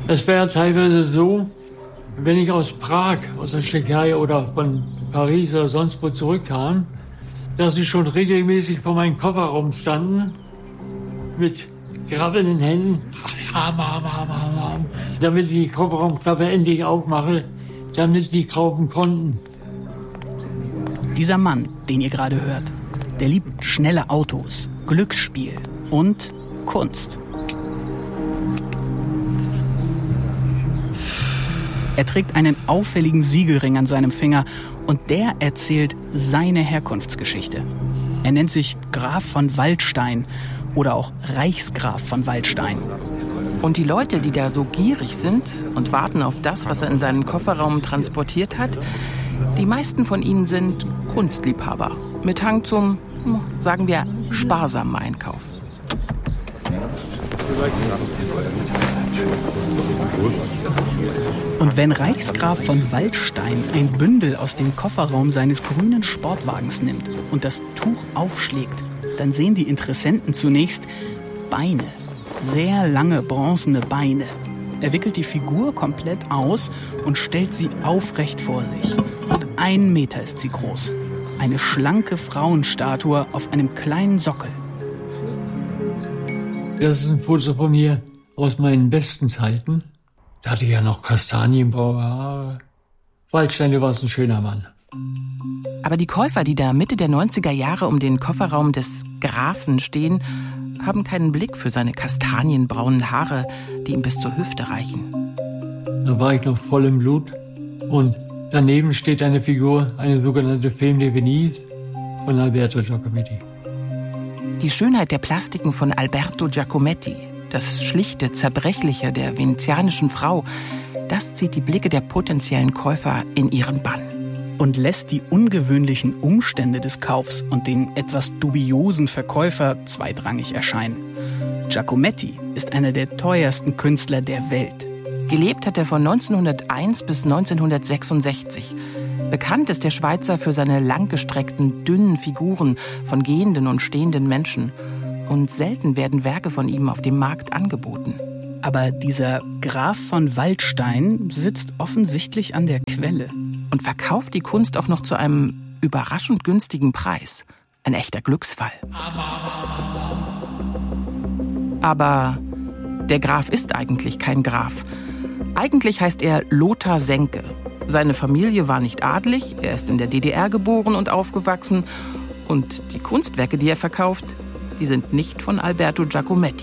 Es wäre teilweise so, wenn ich aus Prag, aus der Tschechei oder von Paris oder sonst wo zurückkam, dass sie schon regelmäßig vor meinem Kofferraum standen, mit grabbelnden Händen, damit ich die Kofferraumklappe endlich aufmache, damit die kaufen konnten. Dieser Mann, den ihr gerade hört, der liebt schnelle Autos, Glücksspiel und Kunst. Er trägt einen auffälligen Siegelring an seinem Finger und der erzählt seine Herkunftsgeschichte. Er nennt sich Graf von Waldstein oder auch Reichsgraf von Waldstein. Und die Leute, die da so gierig sind und warten auf das, was er in seinen Kofferraum transportiert hat, die meisten von ihnen sind Kunstliebhaber mit Hang zum, sagen wir, sparsamen Einkauf. Und wenn Reichsgraf von Waldstein ein Bündel aus dem Kofferraum seines grünen Sportwagens nimmt und das Tuch aufschlägt, dann sehen die Interessenten zunächst Beine, sehr lange bronzene Beine. Er wickelt die Figur komplett aus und stellt sie aufrecht vor sich. Und 1 Meter ist sie groß. Eine schlanke Frauenstatue auf einem kleinen Sockel. Das ist ein Foto von mir aus meinen besten Zeiten. Da hatte ich ja noch kastanienbraune Haare. Waldstein, du warst ein schöner Mann. Aber die Käufer, die da Mitte der 90er Jahre um den Kofferraum des Grafen stehen, haben keinen Blick für seine kastanienbraunen Haare, die ihm bis zur Hüfte reichen. Da war ich noch voll im Blut. Und daneben steht eine Figur, eine sogenannte Femme de Venise von Alberto Giacometti. Die Schönheit der Plastiken von Alberto Giacometti, das schlichte, zerbrechliche der venezianischen Frau, das zieht die Blicke der potenziellen Käufer in ihren Bann. Und lässt die ungewöhnlichen Umstände des Kaufs und den etwas dubiosen Verkäufer zweitrangig erscheinen. Giacometti ist einer der teuersten Künstler der Welt. Gelebt hat er von 1901 bis 1966. Bekannt ist der Schweizer für seine langgestreckten, dünnen Figuren von gehenden und stehenden Menschen. Und selten werden Werke von ihm auf dem Markt angeboten. Aber dieser Graf von Waldstein sitzt offensichtlich an der Quelle. Und verkauft die Kunst auch noch zu einem überraschend günstigen Preis. Ein echter Glücksfall. Aber der Graf ist eigentlich kein Graf. Eigentlich heißt er Lothar Senke. Seine Familie war nicht adelig, er ist in der DDR geboren und aufgewachsen. Und die Kunstwerke, die er verkauft, die sind nicht von Alberto Giacometti.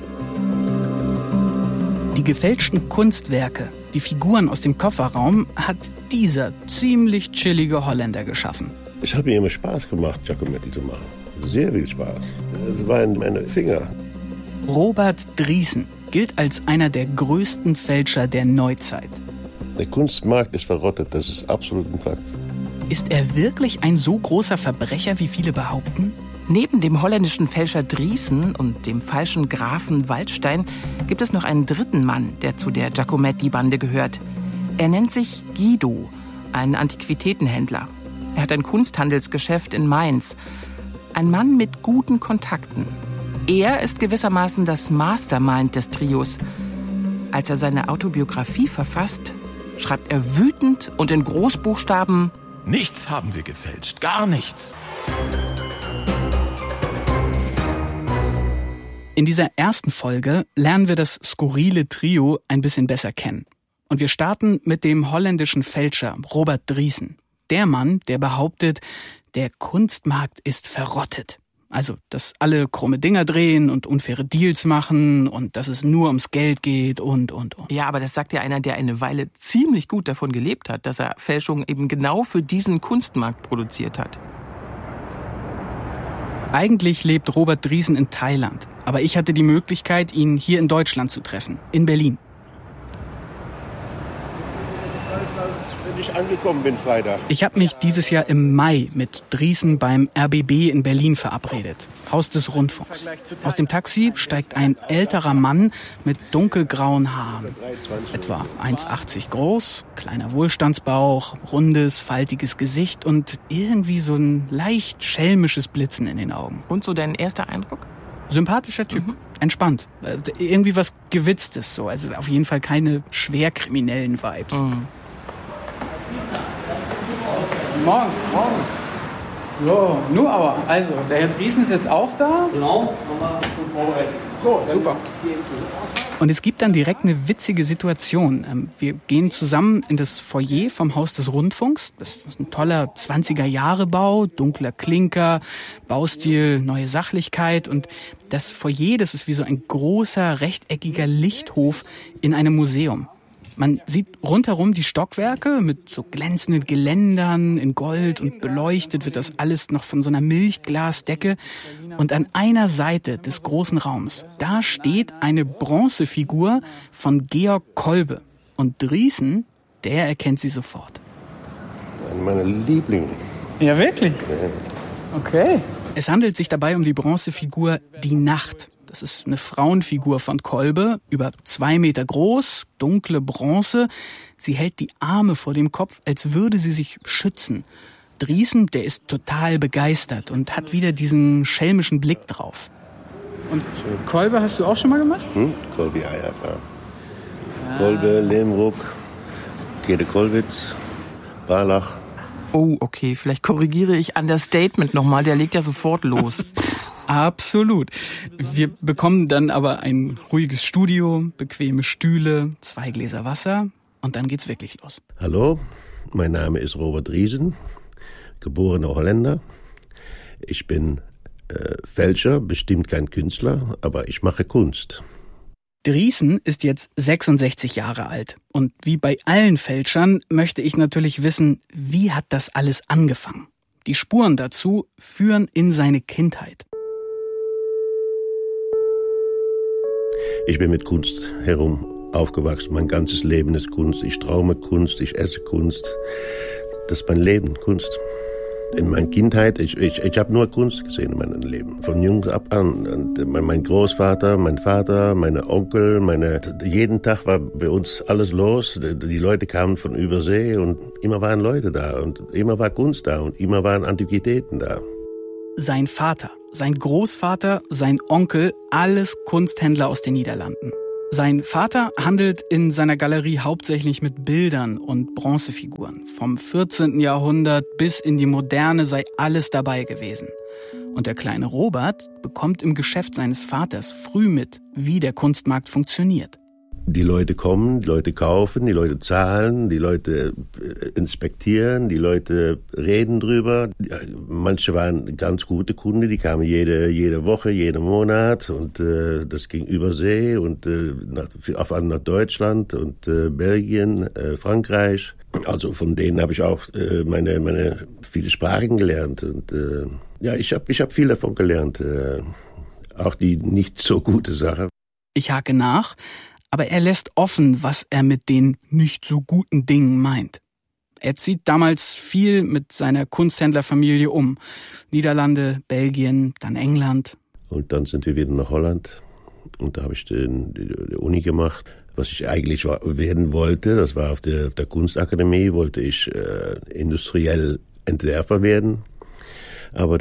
Die gefälschten Kunstwerke, die Figuren aus dem Kofferraum, hat dieser ziemlich chillige Holländer geschaffen. Es hat mir immer Spaß gemacht, Giacometti zu machen. Sehr viel Spaß. Das waren meine Finger. Robert Driessen gilt als einer der größten Fälscher der Neuzeit. Der Kunstmarkt ist verrottet, das ist absolut ein Fakt. Ist er wirklich ein so großer Verbrecher, wie viele behaupten? Neben dem holländischen Fälscher Driessen und dem falschen Grafen Waldstein gibt es noch einen dritten Mann, der zu der Giacometti-Bande gehört. Er nennt sich Guido, ein Antiquitätenhändler. Er hat ein Kunsthandelsgeschäft in Mainz. Ein Mann mit guten Kontakten. Er ist gewissermaßen das Mastermind des Trios. Als er seine Autobiografie verfasst, schreibt er wütend und in Großbuchstaben: Nichts haben wir gefälscht, gar nichts. In dieser ersten Folge lernen wir das skurrile Trio ein bisschen besser kennen. Und wir starten mit dem holländischen Fälscher Robert Driessen. Der Mann, der behauptet, der Kunstmarkt ist verrottet. Also, dass alle krumme Dinger drehen und unfaire Deals machen und dass es nur ums Geld geht und. Ja, aber das sagt ja einer, der eine Weile ziemlich gut davon gelebt hat, dass er Fälschungen eben genau für diesen Kunstmarkt produziert hat. Eigentlich lebt Robert Driessen in Thailand, aber ich hatte die Möglichkeit, ihn hier in Deutschland zu treffen, in Berlin. Wenn ich angekommen bin Freitag. Ich habe mich dieses Jahr im Mai mit Driessen beim RBB in Berlin verabredet, Haus des Rundfunks. Aus dem Taxi steigt ein älterer Mann mit dunkelgrauen Haaren. Etwa 1,80 groß, kleiner Wohlstandsbauch, rundes, faltiges Gesicht und irgendwie so ein leicht schelmisches Blitzen in den Augen. Und so dein erster Eindruck? Sympathischer Typ. entspannt. Irgendwie was Gewitztes so. Also auf jeden Fall keine schwerkriminellen Vibes. Mhm. Morgen. So, nur aber. Also, der Herr Driesen ist jetzt auch da. Genau, haben wir schon vorbereitet. So, super. Und es gibt dann direkt eine witzige Situation. Wir gehen zusammen in das Foyer vom Haus des Rundfunks. Das ist ein toller 20er-Jahre-Bau, dunkler Klinker, Baustil, neue Sachlichkeit. Und das Foyer, das ist wie so ein großer, rechteckiger Lichthof in einem Museum. Man sieht rundherum die Stockwerke mit so glänzenden Geländern in Gold und beleuchtet wird das alles noch von so einer Milchglasdecke. Und an einer Seite des großen Raums, da steht eine Bronzefigur von Georg Kolbe. Und Driesen, der erkennt sie sofort. Eine meiner Lieblinge. Ja, wirklich? Ja. Okay. Es handelt sich dabei um die Bronzefigur Die Nacht. Das ist eine Frauenfigur von Kolbe, über 2 Meter groß, dunkle Bronze. Sie hält die Arme vor dem Kopf, als würde sie sich schützen. Driesen, der ist total begeistert und hat wieder diesen schelmischen Blick drauf. Und Kolbe hast du auch schon mal gemacht? Kolbe, ja, klar. Kolbe, Lehmruck, Käthe Kollwitz, Barlach. Oh, okay, vielleicht korrigiere ich Understatement nochmal, der legt ja sofort los. Absolut. Wir bekommen dann aber ein ruhiges Studio, bequeme Stühle, 2 Gläser Wasser und dann geht's wirklich los. Hallo, mein Name ist Robert Driesen, geborener Holländer. Ich bin Fälscher, bestimmt kein Künstler, aber ich mache Kunst. Driesen ist jetzt 66 Jahre alt. Und wie bei allen Fälschern möchte ich natürlich wissen, wie hat das alles angefangen? Die Spuren dazu führen in seine Kindheit. Ich bin mit Kunst herum aufgewachsen. Mein ganzes Leben ist Kunst. Ich träume Kunst, ich esse Kunst. Das ist mein Leben, Kunst. In meiner Kindheit, ich habe nur Kunst gesehen in meinem Leben. Von jung ab an. Und mein Großvater, mein Vater, meine Onkel, jeden Tag war bei uns alles los. Die Leute kamen von Übersee und immer waren Leute da und immer war Kunst da und immer waren Antiquitäten da. Sein Vater, sein Großvater, sein Onkel, alles Kunsthändler aus den Niederlanden. Sein Vater handelt in seiner Galerie hauptsächlich mit Bildern und Bronzefiguren. Vom 14. Jahrhundert bis in die Moderne sei alles dabei gewesen. Und der kleine Robert bekommt im Geschäft seines Vaters früh mit, wie der Kunstmarkt funktioniert. Die Leute kommen, die Leute kaufen, die Leute zahlen, die Leute inspektieren, die Leute reden drüber. Manche waren ganz gute Kunden, die kamen jede Woche, jeden Monat und das ging übersee und auf einmal nach Deutschland und Belgien, Frankreich. Also von denen habe ich auch meine viele Sprachen gelernt und ja, ich hab viel davon gelernt, auch die nicht so gute Sache. Ich hake nach. Aber er lässt offen, was er mit den nicht so guten Dingen meint. Er zieht damals viel mit seiner Kunsthändlerfamilie um. Niederlande, Belgien, dann England. Und dann sind wir wieder nach Holland. Und da habe ich die Uni gemacht. Was ich eigentlich werden wollte, das war auf der Kunstakademie, wollte ich industriell Entwerfer werden. Aber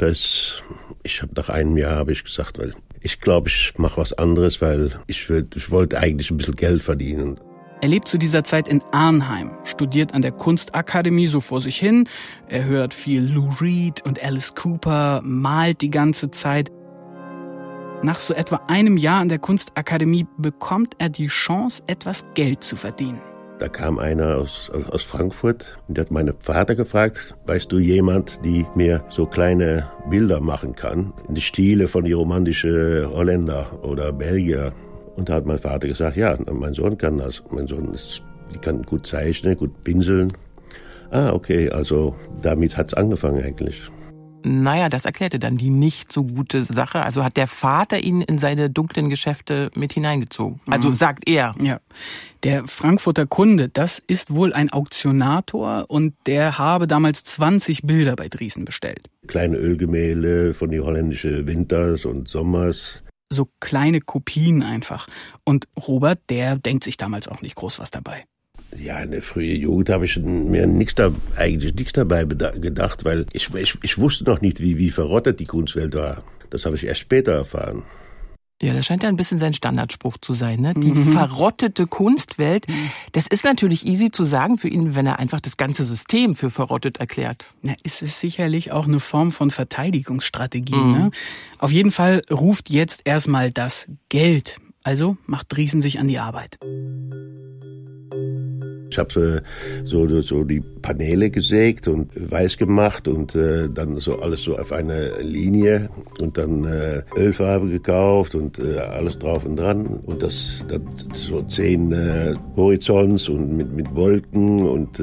nach einem Jahr habe ich gesagt, weil ich glaube, ich mache was anderes, weil ich wollte eigentlich ein bisschen Geld verdienen. Er lebt zu dieser Zeit in Arnheim, studiert an der Kunstakademie so vor sich hin. Er hört viel Lou Reed und Alice Cooper, malt die ganze Zeit. Nach so etwa einem Jahr an der Kunstakademie bekommt er die Chance, etwas Geld zu verdienen. Da kam einer aus Frankfurt und der hat meinen Vater gefragt, weißt du jemand, die mir so kleine Bilder machen kann, in die Stile von die romantischen Holländer oder Belgier. Und da hat mein Vater gesagt, ja, mein Sohn kann das. Mein Sohn die kann gut zeichnen, gut pinseln. Okay, also damit hat's angefangen eigentlich. Naja, das erklärte dann die nicht so gute Sache. Also hat der Vater ihn in seine dunklen Geschäfte mit hineingezogen. Also sagt er. Ja. Der Frankfurter Kunde, das ist wohl ein Auktionator und der habe damals 20 Bilder bei Driesen bestellt. Kleine Ölgemälde von den holländischen Winters und Sommers. So kleine Kopien einfach. Und Robert, der denkt sich damals auch nicht groß was dabei. Ja, in der frühen Jugend habe ich mir eigentlich nichts dabei gedacht, weil ich wusste noch nicht, wie verrottet die Kunstwelt war. Das habe ich erst später erfahren. Ja, das scheint ja ein bisschen sein Standardspruch zu sein, ne? Die verrottete Kunstwelt. Das ist natürlich easy zu sagen für ihn, wenn er einfach das ganze System für verrottet erklärt. Na, ist es sicherlich auch eine Form von Verteidigungsstrategie, ne? Auf jeden Fall ruft jetzt erstmal das Geld. Also macht Drießen sich an die Arbeit. Ich habe so die Paneele gesägt und weiß gemacht und dann so alles so auf eine Linie und dann Ölfarbe gekauft und alles drauf und dran und das so 10 Horizonts und mit Wolken und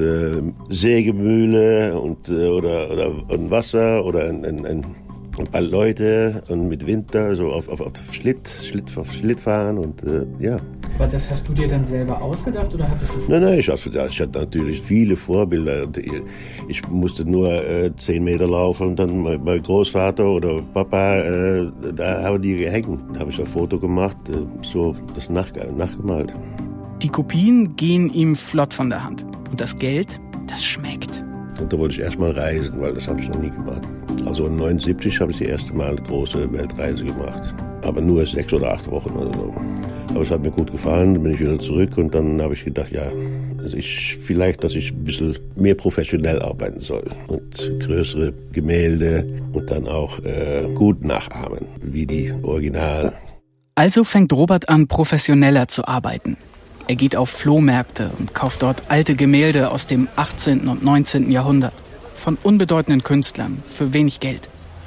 Sägemühle und oder ein Wasser oder ein paar Leute und mit Winter so auf Schlittfahren und ja. Aber das hast du dir dann selber ausgedacht oder hattest du Nein, ich hatte natürlich viele Vorbilder. Ich musste nur 10 Meter laufen und dann mein Großvater oder Papa, da haben die gehängt. Da habe ich ein Foto gemacht, so das nachgemalt. Die Kopien gehen ihm flott von der Hand. Und das Geld, das schmeckt. Und da wollte ich erstmal reisen, weil das habe ich noch nie gemacht. Also in 1979 habe ich die erste Mal eine große Weltreise gemacht. Aber nur 6 oder 8 Wochen oder so. Aber es hat mir gut gefallen, dann bin ich wieder zurück und dann habe ich gedacht, ja, dass ich ein bisschen mehr professionell arbeiten soll. Und größere Gemälde und dann auch gut nachahmen, wie die Original. Also fängt Robert an, professioneller zu arbeiten. Er geht auf Flohmärkte und kauft dort alte Gemälde aus dem 18. und 19. Jahrhundert. Von unbedeutenden Künstlern, für wenig Geld.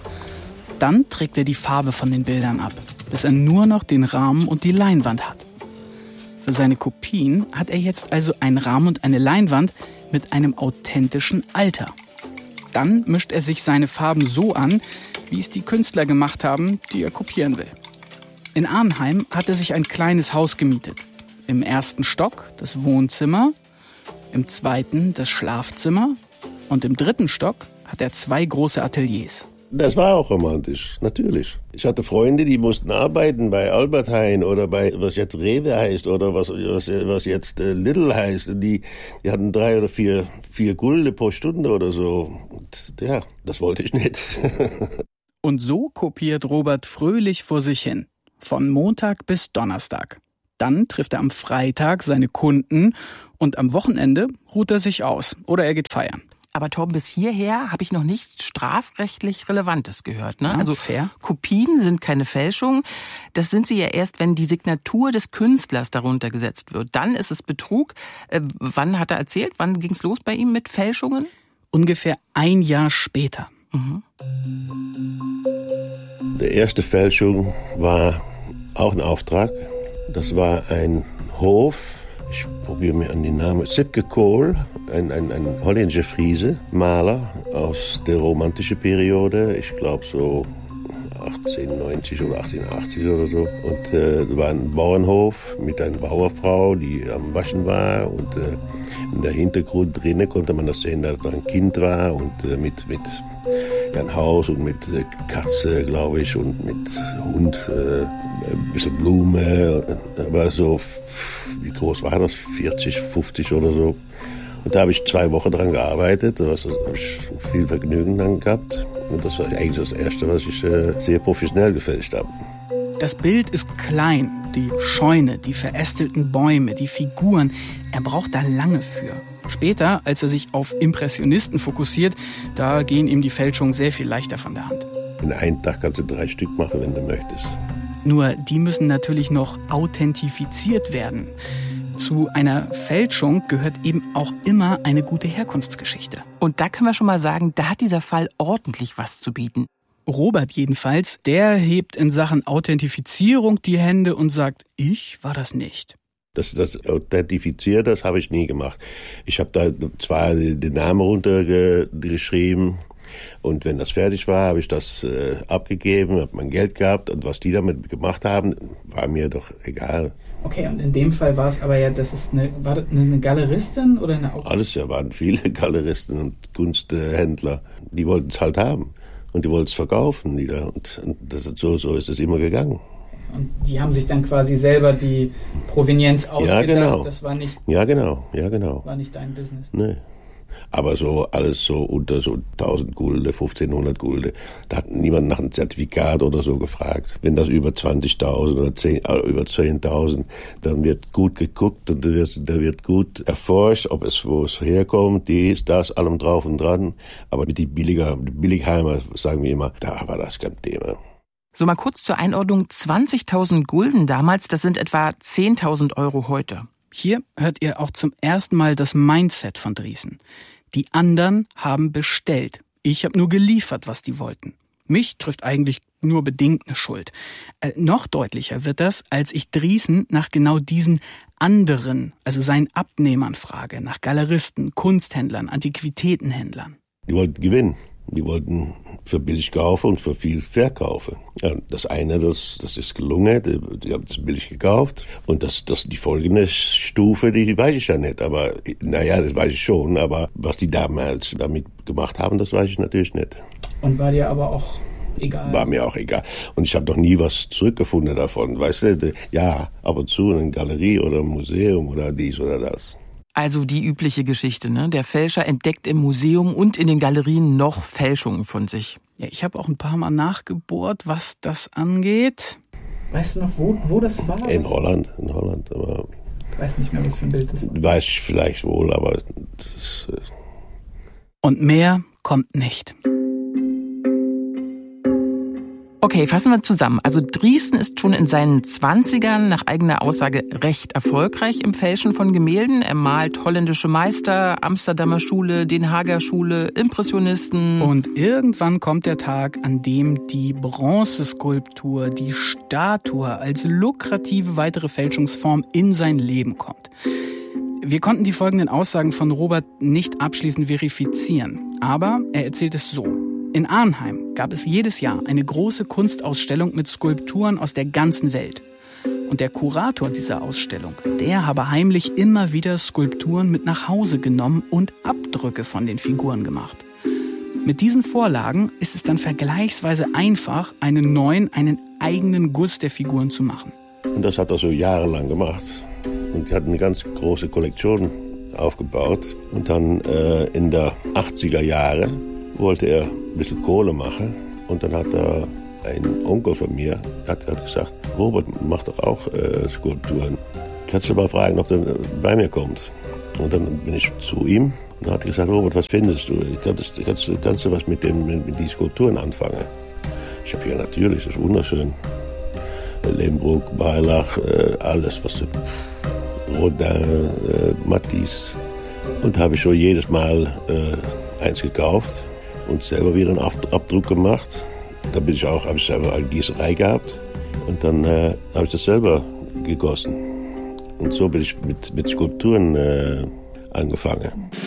Dann trägt er die Farbe von den Bildern ab, bis er nur noch den Rahmen und die Leinwand hat. Für seine Kopien hat er jetzt also einen Rahmen und eine Leinwand mit einem authentischen Alter. Dann mischt er sich seine Farben so an, wie es die Künstler gemacht haben, die er kopieren will. In Arnheim hat er sich ein kleines Haus gemietet. Im 1. Stock das Wohnzimmer, im 2. das Schlafzimmer und im 3. Stock hat er 2 große Ateliers. Das war auch romantisch, natürlich. Ich hatte Freunde, die mussten arbeiten bei Albert Heijn oder bei, was jetzt Rewe heißt oder was jetzt Lidl heißt. Die hatten 3 oder 4 Gulden pro Stunde oder so. Und ja, das wollte ich nicht. Und so kopiert Robert fröhlich vor sich hin. Von Montag bis Donnerstag. Dann trifft er am Freitag seine Kunden und am Wochenende ruht er sich aus oder er geht feiern. Aber Torben, bis hierher habe ich noch nichts strafrechtlich Relevantes gehört. Ne? Ja, also fair. Kopien sind keine Fälschung. Das sind sie ja erst, wenn die Signatur des Künstlers darunter gesetzt wird. Dann ist es Betrug. Wann hat er erzählt? Wann ging es los bei ihm mit Fälschungen? Ungefähr 1 Jahr später. Die erste Fälschung war auch ein Auftrag. Das war ein Hof, ich probiere mir an den Namen, Sipke Kohl, ein holländischer Friese, Maler aus der romantischen Periode, ich glaube so 1890 oder 1880 oder so. Und da war ein Bauernhof mit einer Bauerfrau, die am Waschen war und in der Hintergrund drinnen konnte man das sehen, dass da ein Kind war und mit ein Haus und mit Katze, glaube ich, und mit Hund, ein bisschen Blume, aber so, wie groß war das? 40, 50 oder so. Und da habe ich 2 Wochen dran gearbeitet, da habe ich viel Vergnügen dann gehabt. Und das war eigentlich das Erste, was ich sehr professionell gefälscht habe. Das Bild ist klein, die Scheune, die verästelten Bäume, die Figuren. Er braucht da lange für. Später, als er sich auf Impressionisten fokussiert, da gehen ihm die Fälschungen sehr viel leichter von der Hand. In einem Tag kannst du 3 Stück machen, wenn du möchtest. Nur die müssen natürlich noch authentifiziert werden. Zu einer Fälschung gehört eben auch immer eine gute Herkunftsgeschichte. Und da können wir schon mal sagen, da hat dieser Fall ordentlich was zu bieten. Robert jedenfalls, der hebt in Sachen Authentifizierung die Hände und sagt, ich war das nicht. Das Authentifizieren, das habe ich nie gemacht. Ich habe da zwar den Namen runtergeschrieben und wenn das fertig war, habe ich das abgegeben, habe mein Geld gehabt und was die damit gemacht haben, war mir doch egal. Okay, und in dem Fall war es aber ja, war das eine Galeristin oder eine Autorin? Alles, ja, waren viele Galeristen und Kunsthändler, die wollten es halt haben und die wollten es verkaufen wieder und so ist es immer gegangen. Und die haben sich dann quasi selber die Provenienz ausgedacht, ja, genau. Das war nicht... Ja, genau. War nicht dein Business. Nee. Aber so alles so unter so 1000 Gulden, 1500 Gulden, da hat niemand nach einem Zertifikat oder so gefragt. Wenn das über 20.000 oder über 10.000, dann wird gut geguckt und da wird gut erforscht, ob es wo es herkommt, dies, das, allem drauf und dran. Aber mit die Billigheimer, sagen wir immer, da war das kein Thema. So mal kurz zur Einordnung, 20.000 Gulden damals, das sind etwa 10.000 Euro heute. Hier hört ihr auch zum ersten Mal das Mindset von Drießen. Die anderen haben bestellt. Ich habe nur geliefert, was die wollten. Mich trifft eigentlich nur bedingt eine Schuld. Noch deutlicher wird das, als ich Drießen nach genau diesen anderen, also seinen Abnehmern frage, nach Galeristen, Kunsthändlern, Antiquitätenhändlern. Die wollten gewinnen. Die wollten für billig kaufen und für viel verkaufen. Ja, das eine, das ist gelungen, die haben es billig gekauft. Und die folgende Stufe, die weiß ich ja nicht. Aber, das weiß ich schon. Aber was die damals damit gemacht haben, das weiß ich natürlich nicht. Und war dir aber auch egal? War mir auch egal. Und ich habe noch nie was zurückgefunden davon. Weißt du, ja, ab und zu in einer Galerie oder im Museum oder dies oder das. Also die übliche Geschichte, ne? Der Fälscher entdeckt im Museum und in den Galerien noch Fälschungen von sich. Ja, ich habe auch ein paar Mal nachgebohrt, was das angeht. Weißt du noch, wo das war? In Holland, aber... Ich weiß nicht mehr, was für ein Bild das war. Weiß ich vielleicht wohl, aber... Das ist, Und mehr kommt nicht. Okay, fassen wir zusammen. Also Drießen ist schon in seinen 20ern nach eigener Aussage recht erfolgreich im Fälschen von Gemälden. Er malt holländische Meister, Amsterdamer Schule, Den Haager Schule, Impressionisten. Und irgendwann kommt der Tag, an dem die Bronzeskulptur, die Statue als lukrative weitere Fälschungsform in sein Leben kommt. Wir konnten die folgenden Aussagen von Robert nicht abschließend verifizieren. Aber er erzählt es so. In Arnheim gab es jedes Jahr eine große Kunstausstellung mit Skulpturen aus der ganzen Welt. Und der Kurator dieser Ausstellung, der habe heimlich immer wieder Skulpturen mit nach Hause genommen und Abdrücke von den Figuren gemacht. Mit diesen Vorlagen ist es dann vergleichsweise einfach, einen eigenen Guss der Figuren zu machen. Und das hat er so jahrelang gemacht. Und er hat eine ganz große Kollektion aufgebaut. Und dann in der 80er Jahre wollte er ein bisschen Kohle machen. Und dann hat er ein Onkel von mir hat gesagt, Robert macht doch auch Skulpturen. Kannst du mal fragen, ob er bei mir kommt? Und dann bin ich zu ihm und hat gesagt, Robert, was findest du? Kannst du was mit den Skulpturen anfangen? Ich habe ja natürlich, das ist wunderschön. Lehmbruck, Barlach, alles, was Rodin, Matisse. Und habe ich schon jedes Mal eins gekauft und selber wieder einen Abdruck gemacht. Da habe ich selber eine Gießerei gehabt und dann habe ich das selber gegossen. Und so bin ich mit Skulpturen angefangen.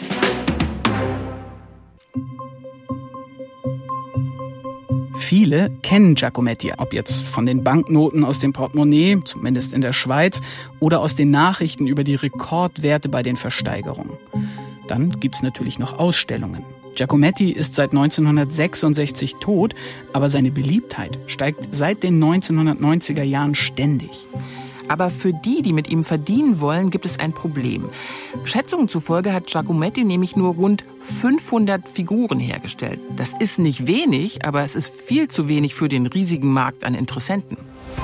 Viele kennen Giacometti, ob jetzt von den Banknoten aus dem Portemonnaie, zumindest in der Schweiz, oder aus den Nachrichten über die Rekordwerte bei den Versteigerungen. Dann gibt's natürlich noch Ausstellungen. Giacometti ist seit 1966 tot, aber seine Beliebtheit steigt seit den 1990er Jahren ständig. Aber für die mit ihm verdienen wollen, gibt es ein Problem. Schätzungen zufolge hat Giacometti nämlich nur rund 500 Figuren hergestellt. Das ist nicht wenig, aber es ist viel zu wenig für den riesigen Markt an Interessenten.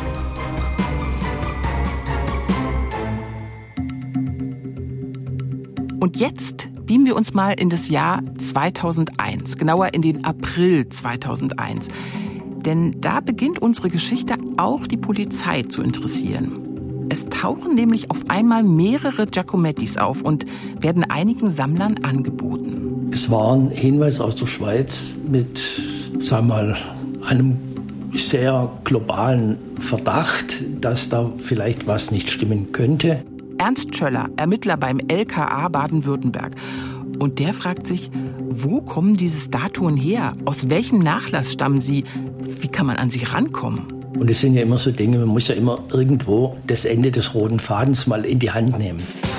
Und jetzt beamen wir uns mal in das Jahr 2001, genauer in den April 2001. Denn da beginnt unsere Geschichte auch die Polizei zu interessieren. Es tauchen nämlich auf einmal mehrere Giacomettis auf und werden einigen Sammlern angeboten. Es war ein Hinweis aus der Schweiz mit, sagen wir mal, einem sehr globalen Verdacht, dass da vielleicht was nicht stimmen könnte. Ernst Schöller, Ermittler beim LKA Baden-Württemberg. Und der fragt sich, wo kommen diese Statuen her? Aus welchem Nachlass stammen sie? Wie kann man an sie rankommen? Und es sind ja immer so Dinge, man muss ja immer irgendwo das Ende des roten Fadens mal in die Hand nehmen.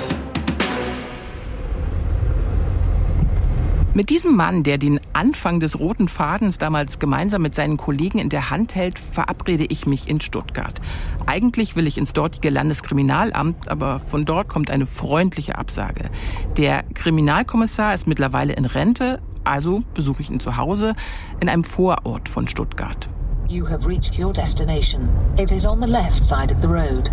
Mit diesem Mann, der den Anfang des roten Fadens damals gemeinsam mit seinen Kollegen in der Hand hält, verabrede ich mich in Stuttgart. Eigentlich will ich ins dortige Landeskriminalamt, aber von dort kommt eine freundliche Absage. Der Kriminalkommissar ist mittlerweile in Rente, also besuche ich ihn zu Hause in einem Vorort von Stuttgart. You have reached your destination. It is on the left side of the road.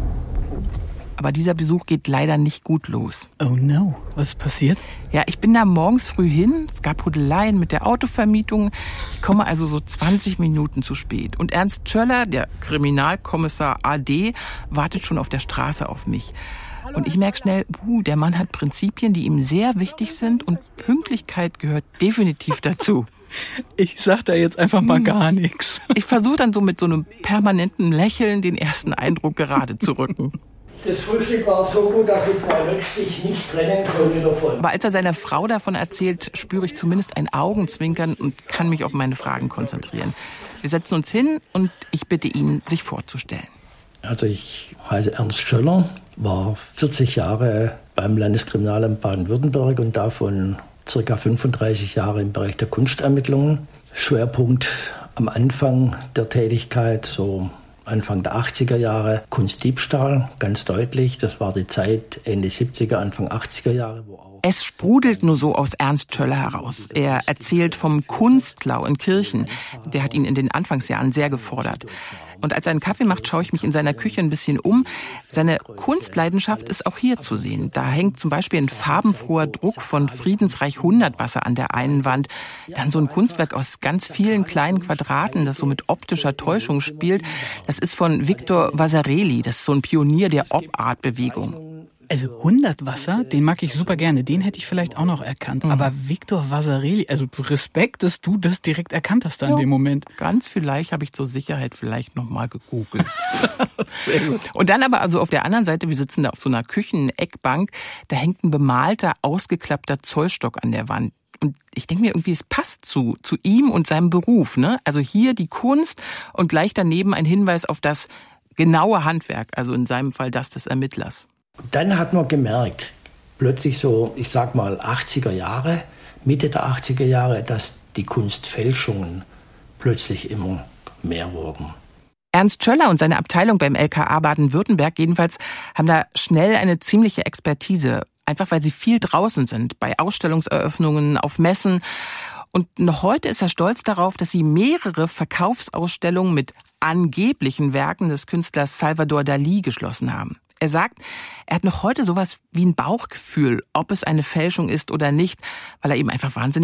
Aber dieser Besuch geht leider nicht gut los. Oh no, was ist passiert? Ja, ich bin da morgens früh hin, es gab Hudeleien mit der Autovermietung. Ich komme also so 20 Minuten zu spät. Und Ernst Tschöller, der Kriminalkommissar AD, wartet schon auf der Straße auf mich. Und ich merke schnell, der Mann hat Prinzipien, die ihm sehr wichtig sind und Pünktlichkeit gehört definitiv dazu. Ich sag da jetzt einfach mal gar nichts. Ich versuche dann so mit so einem permanenten Lächeln den ersten Eindruck gerade zu rücken. Das Frühstück war so gut, dass ich Frau Lötsch sich nicht trennen konnte davon. Aber als er seiner Frau davon erzählt, spüre ich zumindest ein Augenzwinkern und kann mich auf meine Fragen konzentrieren. Wir setzen uns hin und ich bitte ihn, sich vorzustellen. Also ich heiße Ernst Tschöller, war 40 Jahre beim Landeskriminalamt Baden-Württemberg und davon ca. 35 Jahre im Bereich der Kunstermittlungen. Schwerpunkt am Anfang der Tätigkeit, so Anfang der 80er Jahre, Kunstdiebstahl, ganz deutlich. Das war die Zeit Ende 70er, Anfang 80er Jahre. Es sprudelt nur so aus Ernst Tschöller heraus. Er erzählt vom Kunstklau in Kirchen. Der hat ihn in den Anfangsjahren sehr gefordert. Und als er einen Kaffee macht, schaue ich mich in seiner Küche ein bisschen um. Seine Kunstleidenschaft ist auch hier zu sehen. Da hängt zum Beispiel ein farbenfroher Druck von Friedensreich Hundertwasser an der einen Wand. Dann so ein Kunstwerk aus ganz vielen kleinen Quadraten, das so mit optischer Täuschung spielt. Das ist von Victor Vasarely. Das ist so ein Pionier der Op-Art-Bewegung. Also Hundertwasser, den mag ich super gerne. Den hätte ich vielleicht auch noch erkannt. Aber Victor Vasarely, also Respekt, dass du das direkt erkannt hast da in dem Moment. Ganz vielleicht habe ich zur Sicherheit vielleicht noch mal gegoogelt. Sehr gut. Und dann aber also auf der anderen Seite, wir sitzen da auf so einer Küchen-Eckbank, da hängt ein bemalter, ausgeklappter Zollstock an der Wand. Und ich denke mir irgendwie, es passt zu ihm und seinem Beruf, ne? Also hier die Kunst und gleich daneben ein Hinweis auf das genaue Handwerk, also in seinem Fall das des Ermittlers. Dann hat man gemerkt, plötzlich so, ich sag mal 80er Jahre, Mitte der 80er Jahre, dass die Kunstfälschungen plötzlich immer mehr wurden. Ernst Tschöller und seine Abteilung beim LKA Baden-Württemberg jedenfalls haben da schnell eine ziemliche Expertise. Einfach weil sie viel draußen sind, bei Ausstellungseröffnungen, auf Messen. Und noch heute ist er stolz darauf, dass sie mehrere Verkaufsausstellungen mit angeblichen Werken des Künstlers Salvador Dalí geschlossen haben. Er sagt, er hat noch heute sowas wie ein Bauchgefühl, ob es eine Fälschung ist oder nicht, weil er eben einfach wahnsinnig